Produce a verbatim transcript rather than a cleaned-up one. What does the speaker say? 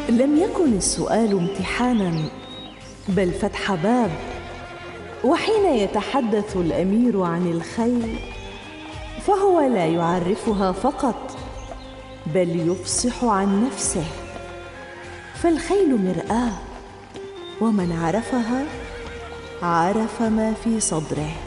لم يكن السؤال امتحاناً بل فتح باب. وحين يتحدث الأمير عن الخيل فهو لا يعرفها فقط بل يفصح عن نفسه، فالخيل مرآة، ومن عرفها عرف ما في صدره.